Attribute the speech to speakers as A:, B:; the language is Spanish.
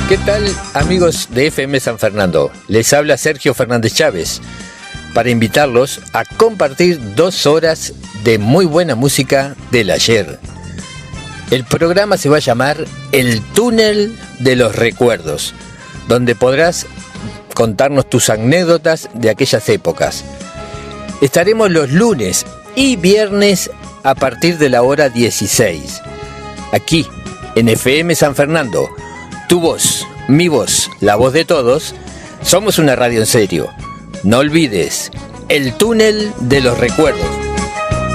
A: ¿Qué tal, amigos de FM San Fernando? Les habla Sergio Fernández Chávez para invitarlos a compartir 2 horas de muy buena música del ayer. El programa se va a llamar El Túnel de los Recuerdos, donde podrás contarnos tus anécdotas de aquellas épocas. Estaremos los lunes y viernes a partir de la hora 16, aquí en FM San Fernando. Tu voz, mi voz, la voz de todos. Somos una radio en serio. No olvides, El Túnel de los Recuerdos.